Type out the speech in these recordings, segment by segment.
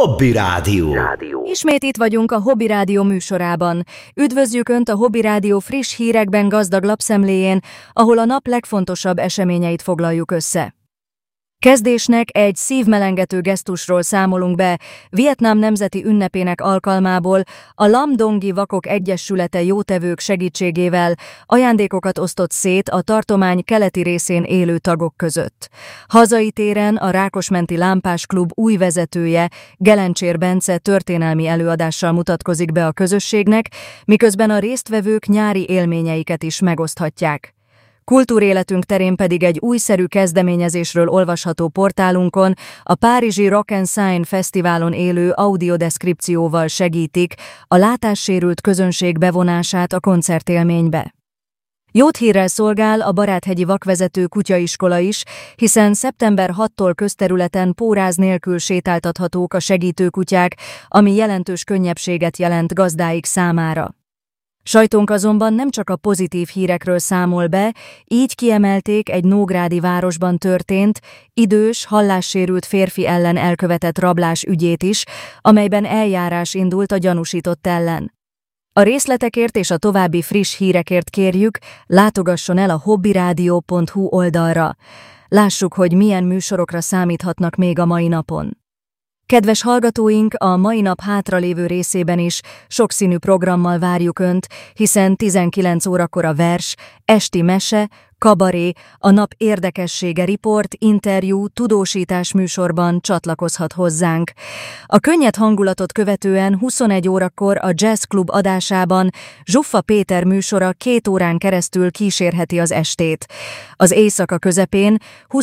Hobby Rádió. Ismét itt vagyunk a Hobby Rádió műsorában. Üdvözljük Önt a Hobby Rádió friss hírekben gazdag lapszemléjén, ahol a nap legfontosabb eseményeit foglaljuk össze. Kezdésnek egy szívmelengető gesztusról számolunk be. Vietnám nemzeti ünnepének alkalmából a Lam Dongi Vakok Egyesülete jótevők segítségével ajándékokat osztott szét a tartomány keleti részén élő tagok között. Hazai téren a Rákosmenti Lámpás Klub új vezetője, Gelencsér Bence történelmi előadással mutatkozik be a közösségnek, miközben a résztvevők nyári élményeiket is megoszthatják. Kultúréletünk terén pedig egy újszerű kezdeményezésről olvasható portálunkon, a párizsi Rock and Sign Fesztiválon élő audiodeszkripcióval segítik a látássérült közönség bevonását a koncertélménybe. Jót hírrel szolgál a Baráthegyi Vakvezető Kutyaiskola is, hiszen szeptember 6-tól közterületen póráz nélkül sétáltathatók a segítőkutyák, ami jelentős könnyebbséget jelent gazdáik számára. Sajtónk azonban nem csak a pozitív hírekről számol be, így kiemelték egy nógrádi városban történt, idős, hallássérült férfi ellen elkövetett rablás ügyét is, amelyben eljárás indult a gyanúsított ellen. A részletekért és a további friss hírekért kérjük, látogasson el a hobbyradio.hu oldalra. Lássuk, hogy milyen műsorokra számíthatnak még a mai napon. Kedves hallgatóink, a mai nap hátralévő részében is sokszínű programmal várjuk Önt, hiszen 19 órakor a vers, esti mese, kabaré, a nap érdekessége riport, interjú, tudósítás műsorban csatlakozhat hozzánk. A könnyed hangulatot követően 21 órakor a Jazz Club adásában Zsuffa Péter műsora 2 órán keresztül kísérheti az estét. Az éjszaka közepén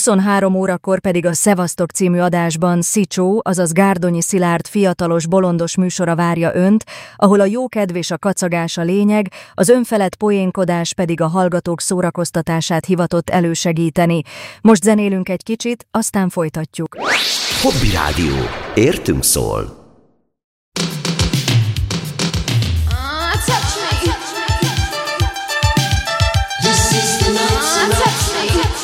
23 órakor pedig a Szevasztok című adásban Szicsó, azaz Gárdonyi Szilárd fiatalos bolondos műsora várja Önt, ahol a jókedv és a kacagás a lényeg, az önfelett poénkodás pedig a hallgatók szórakoztatását hivatott elősegíteni. Most zenélünk egy kicsit, aztán folytatjuk. Hobby Rádió. Értünk szól.